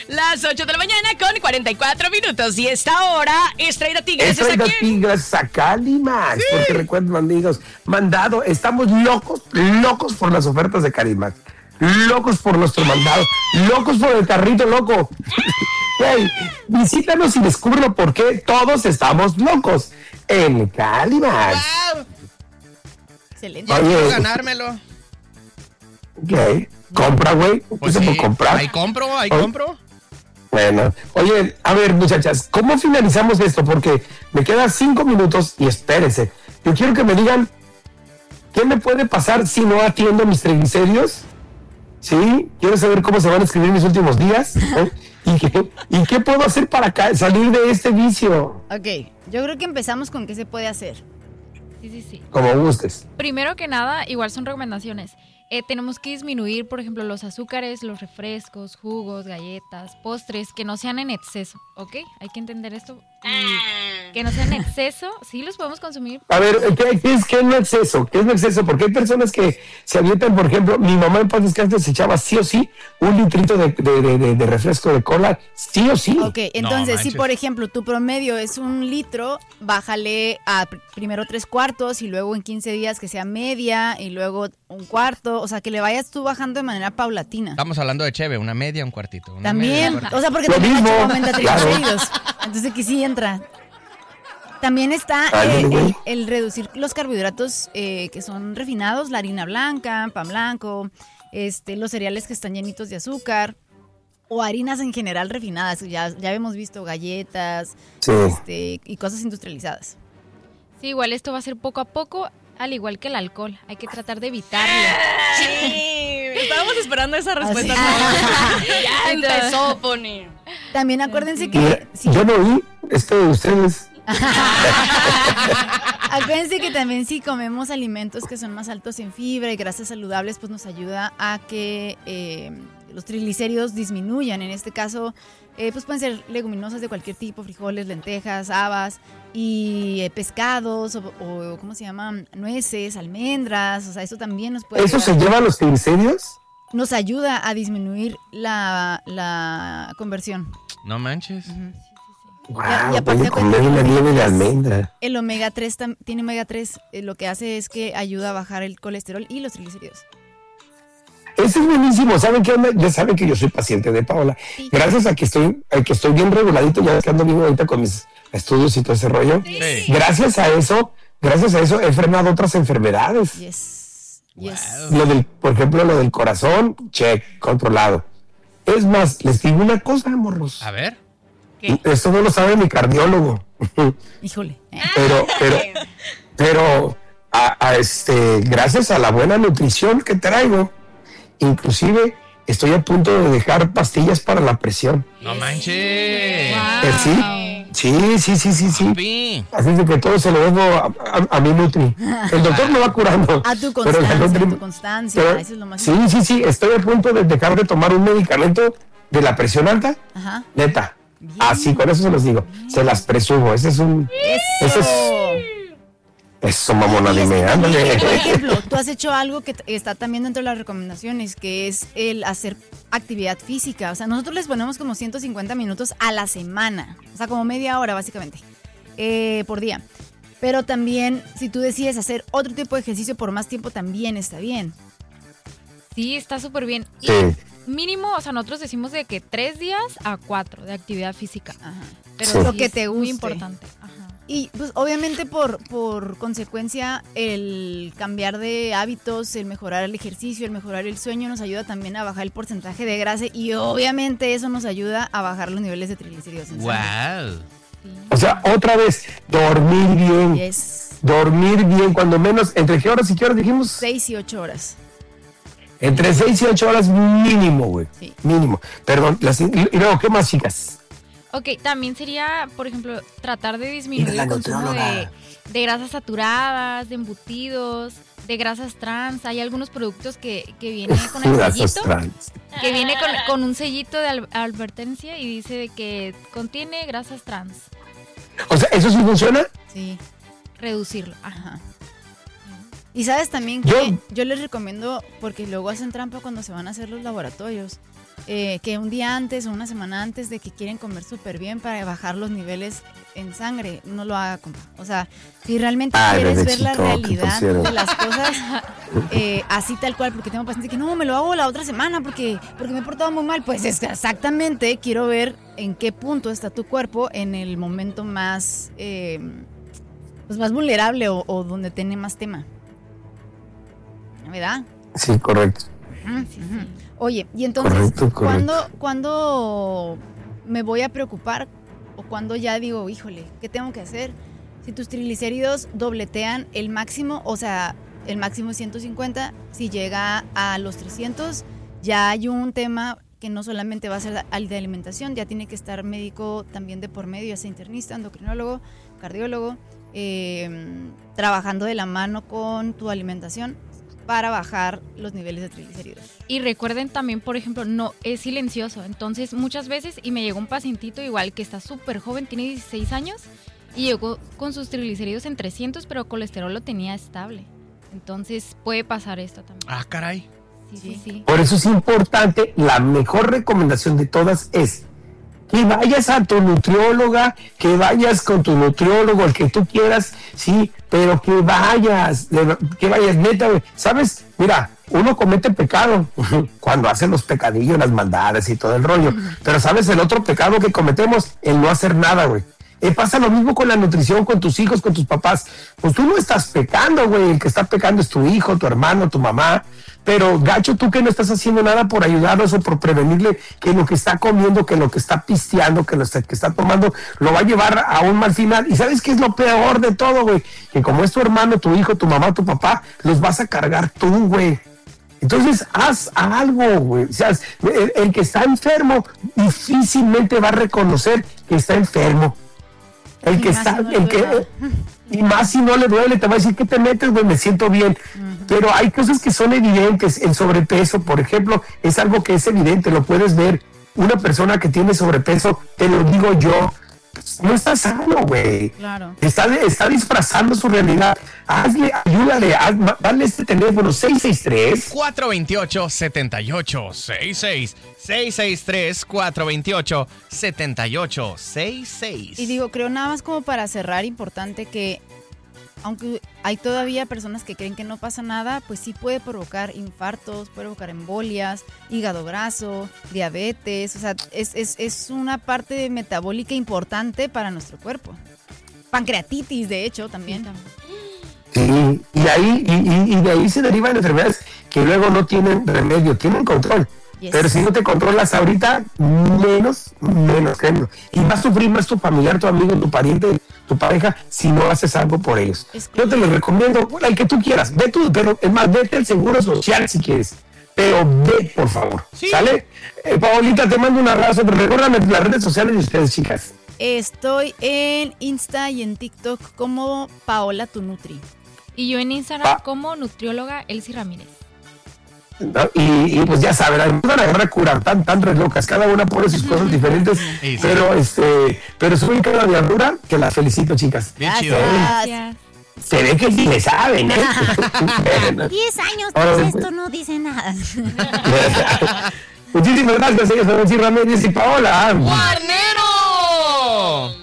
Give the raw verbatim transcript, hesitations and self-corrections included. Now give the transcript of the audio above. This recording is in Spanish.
Las ocho de la mañana con cuarenta y cuatro minutos. Y esta hora es traída a ti gracias es a quién. ti gracias a Calimax. Sí. Porque recuerden, amigos, mandado, estamos locos, locos por las ofertas de Calimax. Locos por nuestro mandado. Locos por el carrito loco. Hey, visítanos y descúbrelo por qué todos estamos locos en Calimax. Wow. Excelente. Yo quiero ganármelo. Ok. Compra, güey. Pues sí, por comprar. ahí compro, ahí Oh. compro. Bueno, oye, a ver, muchachas, ¿cómo finalizamos esto? Porque me quedan cinco minutos y espérense. Yo quiero que me digan qué me puede pasar si no atiendo mis triglicéridos. Sí, quiero saber cómo se van a escribir mis últimos días. ¿eh? ¿Y, qué, ¿Y qué puedo hacer para ca- salir de este vicio? Ok, yo creo que empezamos con qué se puede hacer. Sí, sí, sí. Como gustes. Primero que nada, igual son recomendaciones. Eh, tenemos que disminuir, por ejemplo, los azúcares, los refrescos, jugos, galletas, postres, que no sean en exceso, ¿ok? Hay que entender esto. Y que no sean en exceso, sí los podemos consumir. A ver, ¿qué, qué es, qué es no exceso? ¿Qué es no exceso? Porque hay personas que se avientan, por ejemplo, mi mamá en paz descanse se echaba sí o sí un litrito de, de, de, de, de refresco de cola, sí o sí. Ok, entonces, No si manches. por ejemplo tu promedio es un litro, bájale a pr- primero tres cuartos y luego en quince días que sea media y luego un cuarto, o sea, que le vayas tú bajando de manera paulatina. Estamos hablando de cheve, una media, un cuartito. Una media, También, un cuartito. o sea, porque Lo también mismo, la aumenta claro. triglicéridos. Entonces aquí sí entra. También está Ay, eh, güey. el, el reducir los carbohidratos eh, que son refinados, la harina blanca, pan blanco, este, los cereales que están llenitos de azúcar o harinas en general refinadas. Ya, ya hemos visto galletas Sí. este, y cosas industrializadas. Sí, igual esto va a ser poco a poco, al igual que el alcohol. Hay que tratar de evitarlo. Sí, estábamos esperando esa respuesta. Así. Ya empezó, Pony. También acuérdense que... Mira, sí, yo no oí esto de ustedes. acuérdense que también si comemos alimentos que son más altos en fibra y grasas saludables, pues nos ayuda a que eh, los triglicéridos disminuyan. En este caso, eh, pues pueden ser leguminosas de cualquier tipo, frijoles, lentejas, habas y eh, pescados o, o, ¿cómo se llaman? Nueces, almendras, o sea, eso también nos puede ¿Eso se ayudar. lleva a los triglicéridos? Nos ayuda a disminuir la, la conversión. No manches. Wow, y aparte voy a comer acuérdate una que nieve de es- almendra. El omega tres tam- tiene omega tres, eh, lo que hace es que ayuda a bajar el colesterol y los triglicéridos. Ese es buenísimo. ¿Saben qué onda? Ya saben que yo soy paciente de Paola. Sí. Gracias a que estoy, a que estoy bien reguladito, ya ves que ando bien ahorita con mis estudios y todo ese rollo. Sí. Gracias a eso, gracias a eso he frenado otras enfermedades. Yes. Yes. Wow. Lo del, por ejemplo, lo del corazón, check, controlado. Es más, les digo una cosa, morros. A ver. ¿Qué? Esto no lo sabe mi cardiólogo. Híjole. ¿eh? pero, pero, pero, a, a este, gracias a la buena nutrición que traigo, inclusive estoy a punto de dejar pastillas para la presión. No manches. Eh, sí, sí, sí, sí, sí, sí. Papi. Así es de que todo se lo debo a, a- a mi nutri. El doctor me va curando. A tu pero la constancia, nutri- a tu constancia, pero- eso es lo más Sí, sí, sí, estoy a punto de dejar de tomar un medicamento de la presión alta, Ajá. neta. Bien. Así, con eso se los digo. Se las presumo. Ese es un... Eso. Ese es... Eso, mamona, Y es que dime, también, ándale. por ejemplo, tú has hecho algo que t- está también dentro de las recomendaciones, que es el hacer actividad física. O sea, nosotros les ponemos como ciento cincuenta minutos a la semana. O sea, como media hora, básicamente, eh, por día. Pero también, si tú decides hacer otro tipo de ejercicio por más tiempo, también está bien. Sí, está súper bien. Y Sí. mínimo, o sea, nosotros decimos de que tres días a cuatro de actividad física. Ajá. Pero Sí. sí Lo que es te muy guste. importante. Ajá. Y pues obviamente por, por consecuencia el cambiar de hábitos, el mejorar el ejercicio, el mejorar el sueño nos ayuda también a bajar el porcentaje de grasa y obviamente eso nos ayuda a bajar los niveles de triglicéridos en sangre. Wow. O sea, otra vez, dormir bien. Yes. Dormir bien, cuando menos. ¿Entre qué horas y qué horas dijimos? Seis y ocho horas. Entre seis y ocho horas mínimo, güey. Sí. Mínimo. Perdón. Las, y luego, ¿qué más, chicas? Ok, también sería, por ejemplo, tratar de disminuir Mira la el consumo de, nutrióloga. de grasas saturadas, de embutidos, de grasas trans. Hay algunos productos que, que vienen con el Grasas sellito, trans. que viene con, con un sellito de al- advertencia y dice de que contiene grasas trans. O sea, ¿eso sí funciona? Sí. Reducirlo. Ajá. Ajá. Y sabes también que Yo- yo, les recomiendo, porque luego hacen trampa cuando se van a hacer los laboratorios, eh, que un día antes o una semana antes de que quieren comer súper bien para bajar los niveles en sangre, no lo haga, compa. O sea, si realmente Ay, quieres ver la bebecito, ¿qué realidad pusieron? de las cosas, eh, así tal cual, porque tengo pacientes que no, me lo hago la otra semana porque, porque me he portado muy mal. Pues es que exactamente, quiero ver en qué punto está tu cuerpo en el momento más, eh, pues más vulnerable o, o donde tiene más tema. ¿Verdad? Sí, correcto. Ujú, ujú. Oye, y entonces, Correcto, correcto. ¿cuándo, ¿cuándo me voy a preocupar o cuándo ya digo, híjole, ¿qué tengo que hacer? Si tus triglicéridos dobletean el máximo, o sea, el máximo es ciento cincuenta, si llega a los trescientos, ya hay un tema que no solamente va a ser al de alimentación, ya tiene que estar médico también de por medio, ya sea internista, endocrinólogo, cardiólogo, eh, trabajando de la mano con tu alimentación para bajar los niveles de triglicéridos. Y recuerden también, por ejemplo, no es silencioso. Entonces, muchas veces, y me llegó un pacientito igual que está súper joven, tiene dieciséis años, y llegó con sus triglicéridos en trescientos, pero colesterol lo tenía estable. Entonces, puede pasar esto también. Ah, caray. Sí, sí, sí. Por eso es importante, la mejor recomendación de todas es que vayas a tu nutrióloga, que vayas con tu nutriólogo, el que tú quieras, sí, pero que vayas, de- que vayas, neta, güey. ¿Sabes? Mira, uno comete pecado cuando hace los pecadillos, las maldades y todo el rollo, pero ¿sabes el otro pecado que cometemos? El no hacer nada, güey. Eh, pasa lo mismo con la nutrición, con tus hijos, con tus papás. Pues tú no estás pecando, güey. El que está pecando es tu hijo, tu hermano, tu mamá. Pero, gacho, tú que no estás haciendo nada por ayudarlos o por prevenirle que lo que está comiendo, que lo que está pisteando, que lo está- que está tomando, lo va a llevar a un mal final. ¿Y sabes qué es lo peor de todo, güey? Que como es tu hermano, tu hijo, tu mamá, tu papá, los vas a cargar tú, güey. Entonces, haz algo, güey. O sea, el, el que está enfermo difícilmente va a reconocer que está enfermo. El Y que más está, si no le el que, duele. y más si no le duele, te va a decir que te metes, güey, me siento bien. Pero hay cosas que son evidentes. El sobrepeso, por ejemplo, es algo que es evidente, lo puedes ver. Una persona que tiene sobrepeso, te lo digo yo, no está sano, güey. Claro. Está, está disfrazando su realidad. Hazle, ayúdale, haz, dale este teléfono seis seis tres. cuatro dos ocho, siete ocho seis seis. seis seis tres, cuatro dos ocho, siete ocho seis seis. Y digo, creo nada más como para cerrar, importante que aunque hay todavía personas que creen que no pasa nada, pues sí puede provocar infartos, puede provocar embolias, hígado graso, diabetes, o sea, es, es, es una parte metabólica importante para nuestro cuerpo. Pancreatitis, de hecho, también. Sí, y, ahí, y, y- y de ahí se derivan enfermedades que luego no tienen remedio, tienen control. Yes. Pero si no te controlas ahorita, menos, menos, créeme. Y va a sufrir más tu familiar, tu amigo, tu pariente, tu pareja, si no haces algo por ellos. Es que- Yo te lo recomiendo, bueno, el que tú quieras, ve tú, pero es más, vete al seguro social si quieres. Pero ve, por favor. Sí. ¿Sale? Eh, Paolita, te mando un abrazo, pero recuérdame las redes sociales de ustedes, chicas. Estoy en Insta y en TikTok como Paola Tu Nutri. Y yo en Instagram Pa- como nutrióloga Elsie Ramírez. ¿no? Y, y pues ya saben, las van a agarrar a curar tan, tan re locas, cada una pone sus cosas diferentes, Sí, sí. pero este, pero suben cada diablura, que las felicito, chicas. Bien chido. Gracias. Se ve que sí le saben, ¿eh? Bueno, diez años, Ahora, pues pues. esto no dice nada. muchísimas gracias, señor Ramírez y Paola. ¡Guarnero!